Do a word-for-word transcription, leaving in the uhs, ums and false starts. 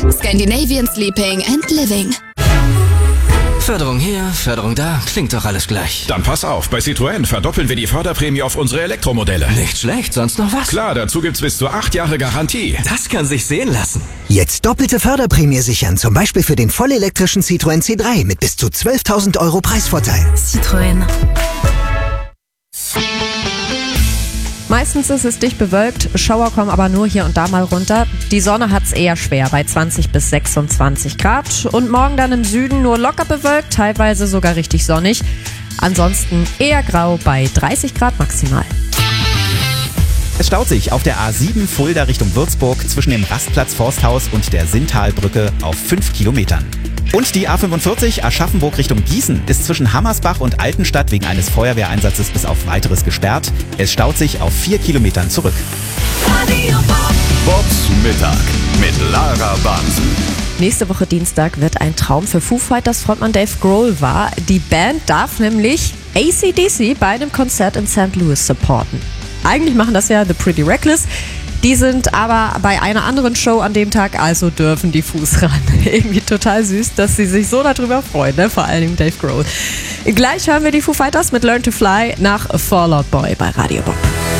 Scandinavian Sleeping and Living. Förderung hier, Förderung da, klingt doch alles gleich. Dann pass auf, bei Citroën verdoppeln wir die Förderprämie auf unsere Elektromodelle. Nicht schlecht, sonst noch was? Klar, dazu gibt's bis zu acht Jahre Garantie. Das kann sich sehen lassen. Jetzt doppelte Förderprämie sichern, zum Beispiel für den vollelektrischen Citroën C drei mit bis zu zwölftausend Euro Preisvorteil. Citroën. Meistens ist es dicht bewölkt, Schauer kommen aber nur hier und da mal runter. Die Sonne hat's eher schwer bei zwanzig bis sechsundzwanzig Grad. Und morgen dann im Süden nur locker bewölkt, teilweise sogar richtig sonnig. Ansonsten eher grau bei dreißig Grad maximal. Es staut sich auf der A sieben Fulda Richtung Würzburg zwischen dem Rastplatz Forsthaus und der Sinntalbrücke auf fünf Kilometern. Und die A fünfundvierzig Aschaffenburg Richtung Gießen ist zwischen Hammersbach und Altenstadt wegen eines Feuerwehreinsatzes bis auf Weiteres gesperrt. Es staut sich auf vier Kilometern zurück. Bobs Mittag mit Lara Bansen. Nächste Woche Dienstag wird ein Traum für Foo Fighters Frontmann Dave Grohl wahr. Die Band darf nämlich A C D C bei einem Konzert in Sankt Louis supporten. Eigentlich machen das ja The Pretty Reckless. Die sind aber bei einer anderen Show an dem Tag, also dürfen die Fuß ran. Irgendwie total süß, dass sie sich so darüber freuen, ne? Vor allem Dave Grohl. Gleich hören wir die Foo Fighters mit Learn to Fly nach Fall Out Boy bei Radio Bob.